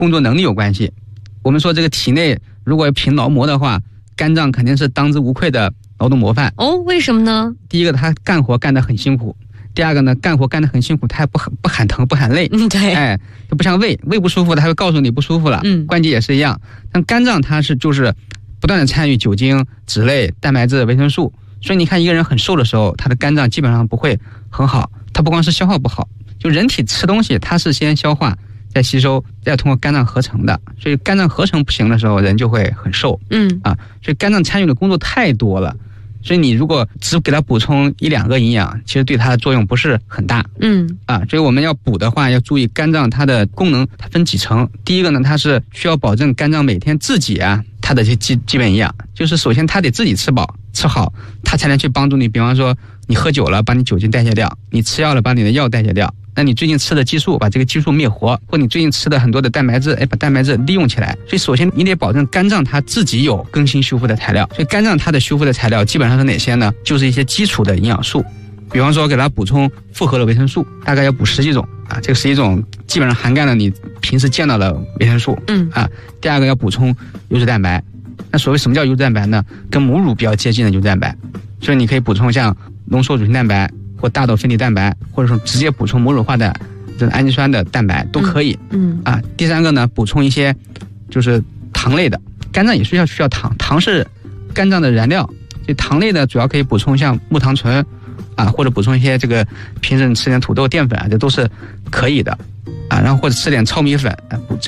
工作能力有关系。我们说这个体内如果凭劳模的话，肝脏肯定是当之无愧的劳动模范。 为什么呢？ 第一个，他干活干得很辛苦；第二个呢，干活干得很辛苦，他还不喊疼不喊累。 对， 就不像胃不舒服，他会告诉你不舒服了。关节也是一样，但肝脏它是就是不断的参与酒精、脂类、蛋白质、维生素，所以你看一个人很瘦的时候，他的肝脏基本上不会很好。他不光是消化不好，就人体吃东西，它是先消化再吸收，再通过肝脏合成的，所以肝脏合成不行的时候，人就会很瘦。所以肝脏参与的工作太多了，所以你如果只给它补充1-2个营养，其实对它的作用不是很大。所以我们要补的话，要注意肝脏它的功能，它分几层。第一个呢，它是需要保证肝脏每天自己它的基本营养，就是首先它得自己吃饱吃好，它才能去帮助你。比方说你喝酒了，把你酒精代谢掉；你吃药了，把你的药代谢掉。那你最近吃的激素，把这个激素灭活，或你最近吃的很多的蛋白质，把蛋白质利用起来。所以首先你得保证肝脏它自己有更新修复的材料。所以肝脏它的修复的材料基本上是哪些呢？就是一些基础的营养素，比方说给它补充复合的维生素，大概要补10几种这个11种基本上涵盖了你平时见到的维生素。第二个要补充优质蛋白。那所谓什么叫优质蛋白呢？跟母乳比较接近的优质蛋白，所以你可以补充像浓缩乳清蛋白或大豆分离蛋白，或者说直接补充母乳化的这氨基酸的蛋白都可以。第三个呢，补充一些就是糖类的，肝脏也需要糖，糖是肝脏的燃料，所以糖类的主要可以补充像木糖醇或者补充一些这个平时你吃点土豆淀粉这都是可以的然后或者吃点糙米粉补